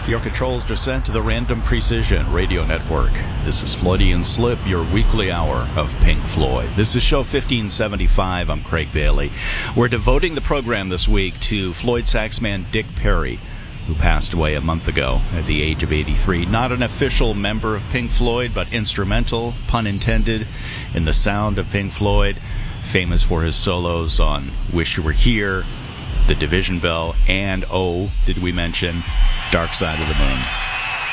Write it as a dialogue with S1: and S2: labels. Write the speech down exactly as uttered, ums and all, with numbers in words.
S1: Your controls are sent to the Random Precision Radio Network. This is Floydian Slip, your weekly hour of Pink Floyd. This is show fifteen seventy-five. I'm Craig Bailey. We're devoting the program this week to Floyd saxman Dick Perry, who passed away a month ago at the age of eighty-three. Not an official member of Pink Floyd, but instrumental, pun intended, in the sound of Pink Floyd. Famous for his solos on Wish You Were Here, The Division Bell, and, oh, did we mention, Dark Side of the Moon.